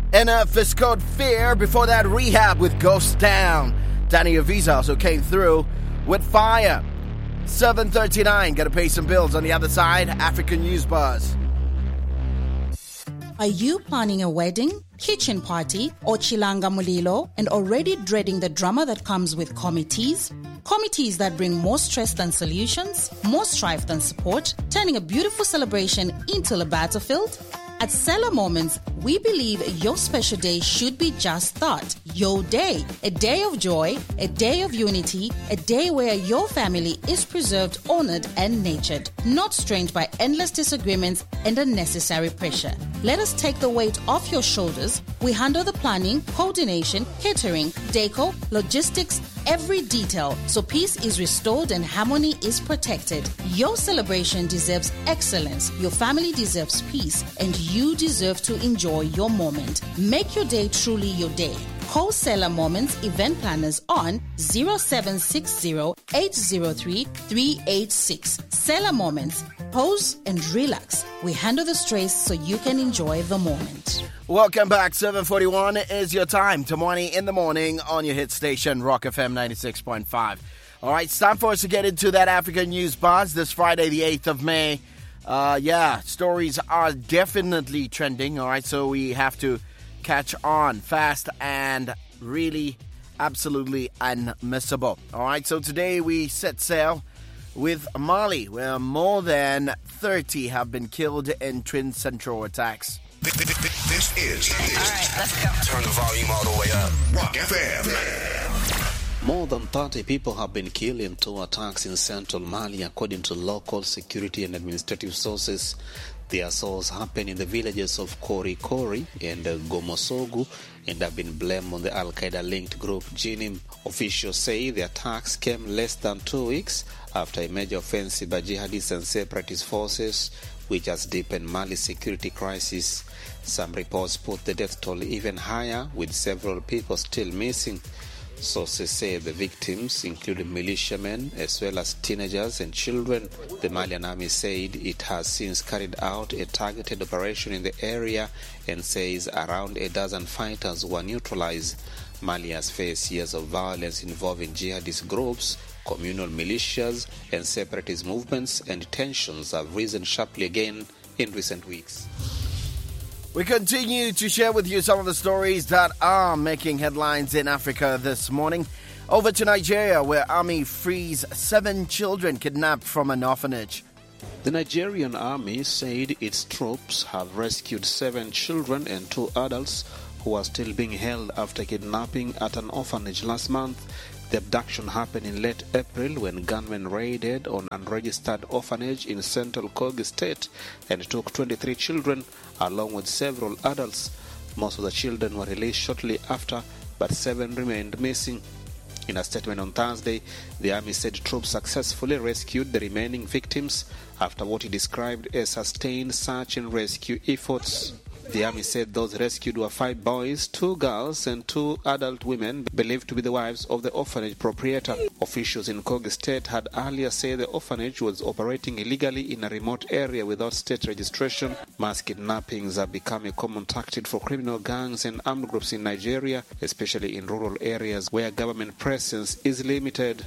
NF called Fear. Before that, Rehab with Ghost Town. Danny Avisa also came through with Fire. 7:39. Gotta pay some bills. On the other side, African News Buzz. Are you planning a wedding, kitchen party, or chilanga mulilo and already dreading the drama that comes with committees? Committees that bring more stress than solutions, more strife than support, turning a beautiful celebration into a battlefield? At Seller Moments, we believe your special day should be just that, your day. A day of joy, a day of unity, a day where your family is preserved, honored, and nurtured, not strained by endless disagreements and unnecessary pressure. Let us take the weight off your shoulders. We handle the planning, coordination, catering, decor, logistics, every detail, so peace is restored and harmony is protected. Your celebration deserves excellence, your family deserves peace, and you deserve to enjoy your moment. Make your day truly your day. Call Seller Moments event planners on 0760-803-386. Seller Moments. Pose and relax. We handle the stress so you can enjoy the moment. Welcome back. 7:41 is your time. Tomorrow in the morning on your hit station, Rock FM 96.5. All right, it's time for us to get into that African News Buzz this Friday, the 8th of May. Stories are definitely trending. All right, so we have to catch on fast and really absolutely unmissable. All right, so today we set sail with Mali, where more than 30 have been killed in twin central attacks. This is. All right, let's go. Turn the volume all the way up. Rock FM. More than 30 people have been killed in two attacks in central Mali, according to local security and administrative sources. The assaults happened in the villages of Kori Kori and Gomosogu and have been blamed on the Al-Qaeda-linked group Jinim. Officials say the attacks came less than 2 weeks after a major offensive by jihadist and separatist forces, which has deepened Mali's security crisis. Some reports put the death toll even higher, with several people still missing. Sources say the victims included militiamen as well as teenagers and children. The Malian army said it has since carried out a targeted operation in the area and says around a dozen fighters were neutralized. Mali has faced years of violence involving jihadist groups, communal militias, and separatist movements, and tensions have risen sharply again in recent weeks. We continue to share with you some of the stories that are making headlines in Africa this morning. Over to Nigeria, where army frees 7 children kidnapped from an orphanage. The Nigerian army said its troops have rescued 7 children and 2 adults who are still being held after kidnapping at an orphanage last month. The abduction happened in late April when gunmen raided an unregistered orphanage in central Kogi State and took 23 children along with several adults. Most of the children were released shortly after, but 7 remained missing. In a statement on Thursday, the army said troops successfully rescued the remaining victims after what it described as sustained search and rescue efforts. The army said those rescued were 5 boys, 2 girls, and 2 adult women believed to be the wives of the orphanage proprietor. Officials in Kogi State had earlier said the orphanage was operating illegally in a remote area without state registration. Mass kidnappings have become a common tactic for criminal gangs and armed groups in Nigeria, especially in rural areas where government presence is limited.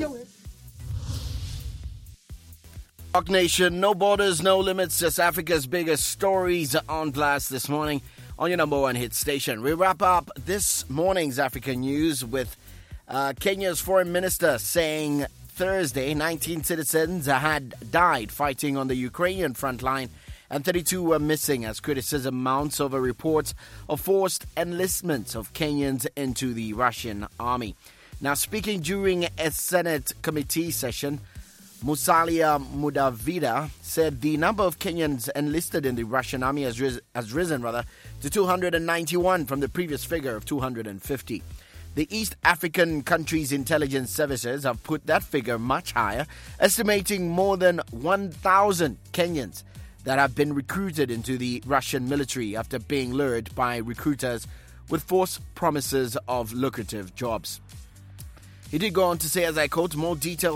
Rock Nation, no borders, no limits, just Africa's biggest stories on blast this morning on your number one hit station. We wrap up this morning's African news with Kenya's foreign minister saying Thursday 19 citizens had died fighting on the Ukrainian front line and 32 were missing as criticism mounts over reports of forced enlistment of Kenyans into the Russian army. Now, speaking during a Senate committee session, Musalia Mudavida said the number of Kenyans enlisted in the Russian army has risen to 291 from the previous figure of 250. The East African countries' intelligence services have put that figure much higher, estimating more than 1,000 Kenyans that have been recruited into the Russian military after being lured by recruiters with false promises of lucrative jobs. He did go on to say, as I quote, more details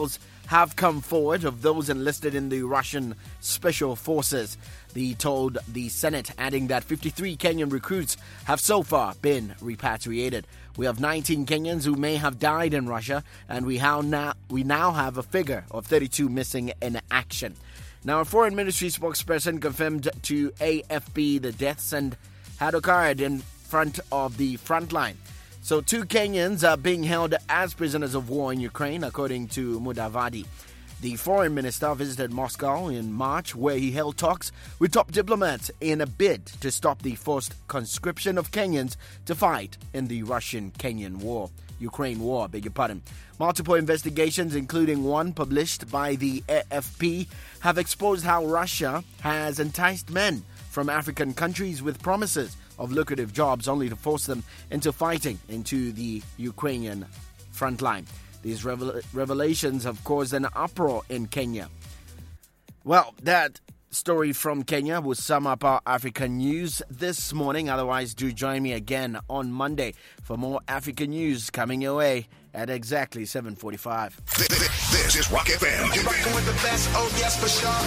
have come forward of those enlisted in the Russian Special Forces. He told the Senate, adding that 53 Kenyan recruits have so far been repatriated. We have 19 Kenyans who may have died in Russia, and we now have a figure of 32 missing in action. Now, a Foreign Ministry spokesperson confirmed to AFP the deaths and had occurred in front of the front line. So 2 Kenyans are being held as prisoners of war in Ukraine, according to Mudavadi. The foreign minister visited Moscow in March, where he held talks with top diplomats in a bid to stop the forced conscription of Kenyans to fight in the Russian-Ukraine war. Multiple investigations, including one published by the AFP, have exposed how Russia has enticed men from African countries with promises of lucrative jobs only to force them into fighting into the Ukrainian front line. These revelations have caused an uproar in Kenya. Well, that story from Kenya will sum up our African news this morning. Otherwise, do join me again on Monday for more African news coming your way at exactly 7:45. This is Rock FM. You're rocking with the best. Oh, yes, for sure.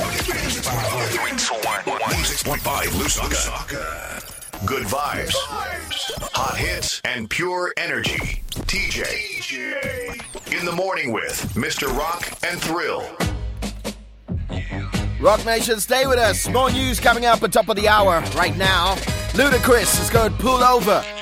106.5 Lusaka. Good vibes, hot hits, and pure energy. TJ. In the morning with Mr. Rock and Thrill. Rock Nation, stay with us. More news coming up at top of the hour right now. Ludacris is going to pull over.